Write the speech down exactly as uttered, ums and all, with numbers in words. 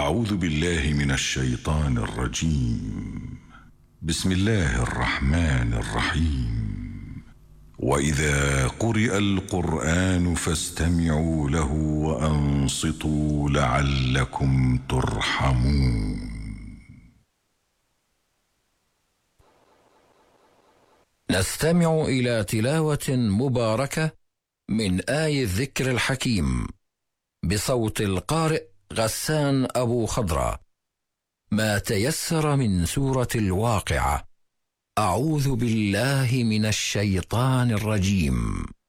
أعوذ بالله من الشيطان الرجيم. بسم الله الرحمن الرحيم. وإذا قرئ القرآن فاستمعوا له وأنصتوا لعلكم ترحمون. نستمع إلى تلاوة مباركة من آي الذكر الحكيم بصوت القارئ غسان أبو خضرة. ما تيسر من سورة الواقعة. أعوذ بالله من الشيطان الرجيم.